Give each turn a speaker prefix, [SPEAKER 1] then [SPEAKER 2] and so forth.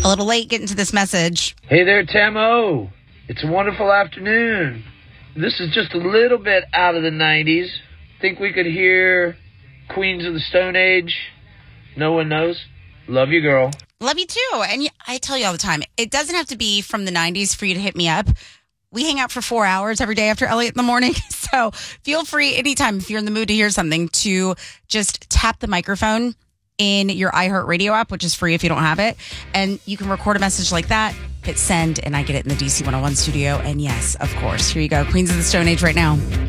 [SPEAKER 1] A little late getting to this message.
[SPEAKER 2] Hey there, Tamo. It's a wonderful afternoon. This is just a little bit out of the 90s. Think we could hear Queens of the Stone Age? No one knows. Love you, girl.
[SPEAKER 1] Love you too. And I tell you all the time, it doesn't have to be from the 90s for you to hit me up. We hang out for 4 hours every day after Elliot in the morning. So feel free anytime if you're in the mood to hear something to just tap the microphone in your iHeartRadio app, which is free if you don't have it. And you can record a message like that, hit send, and I get it in the DC 101 studio. And yes, of course, here you go. Queens of the Stone Age right now.